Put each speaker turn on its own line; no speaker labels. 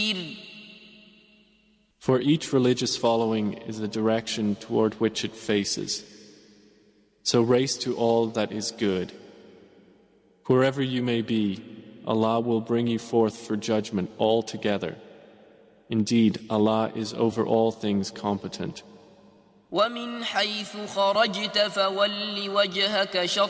For each religious following is the direction toward which it faces. So race to all that is good. Wherever you may be, Allah will bring you forth for judgment all together. Indeed, Allah is over all things competent.
ومن حيث خرجت فول وجهك شطر